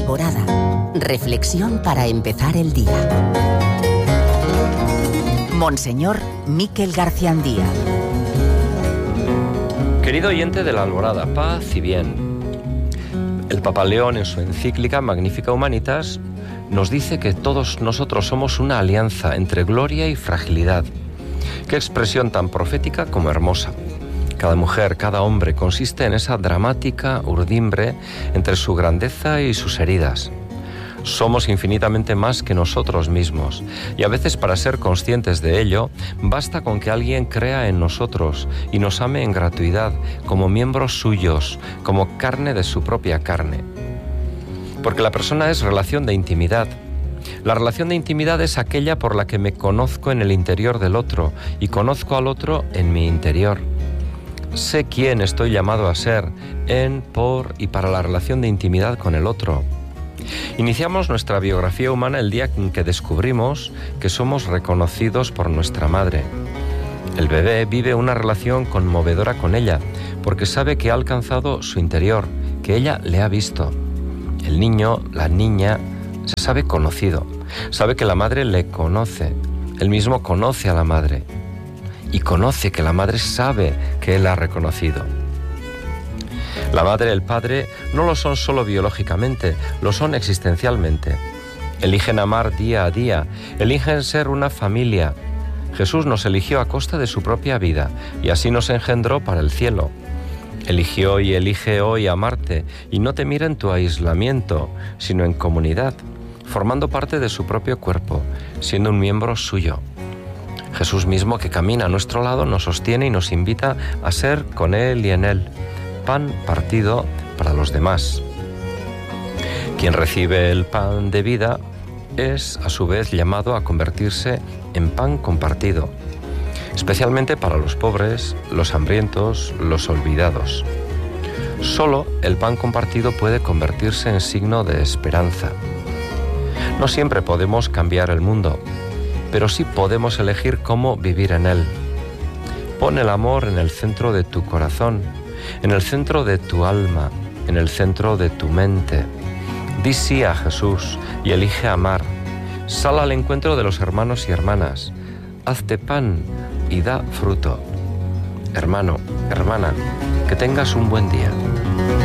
Alborada. Reflexión para empezar el día. Monseñor Miquel Garciandía. Querido oyente de la Alborada, paz y bien. El Papa León, en su encíclica Magnificat Humanitas, nos dice que todos nosotros somos una alianza entre gloria y fragilidad. Qué expresión tan profética como hermosa. Cada mujer, cada hombre consiste en esa dramática urdimbre entre su grandeza y sus heridas. Somos infinitamente más que nosotros mismos, y a veces, para ser conscientes de ello, basta con que alguien crea en nosotros y nos ame en gratuidad, como miembros suyos, como carne de su propia carne. Porque la persona es relación de intimidad. La relación de intimidad es aquella por la que me conozco en el interior del otro y conozco al otro en mi interior. Sé quién estoy llamado a ser en, por y para la relación de intimidad con el otro. Iniciamos nuestra biografía humana el día en que descubrimos que somos reconocidos por nuestra madre. El bebé vive una relación conmovedora con ella, porque sabe que ha alcanzado su interior, que ella le ha visto. El niño, la niña, se sabe conocido, sabe que la madre le conoce, él mismo conoce a la madre, y conoce que la madre sabe que él la ha reconocido. La madre y el padre no lo son solo biológicamente, lo son existencialmente. Eligen amar día a día, eligen ser una familia. Jesús nos eligió a costa de su propia vida y así nos engendró para el cielo. Eligió y elige hoy amarte y no te mira en tu aislamiento, sino en comunidad, formando parte de su propio cuerpo, siendo un miembro suyo. Jesús mismo, que camina a nuestro lado, nos sostiene y nos invita a ser con Él y en Él, pan partido para los demás. Quien recibe el pan de vida es, a su vez, llamado a convertirse en pan compartido, especialmente para los pobres, los hambrientos, los olvidados. Solo el pan compartido puede convertirse en signo de esperanza. No siempre podemos cambiar el mundo, pero sí podemos elegir cómo vivir en él. Pon el amor en el centro de tu corazón, en el centro de tu alma, en el centro de tu mente. Di sí a Jesús y elige amar. Sal al encuentro de los hermanos y hermanas. Hazte pan y da fruto. Hermano, hermana, que tengas un buen día.